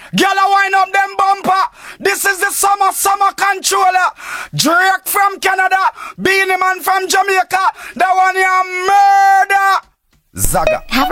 Girl, I wind up them bumper. This is the summer controller. Drake from Canada, Beanie Man from Jamaica. That one here murder. Zaga.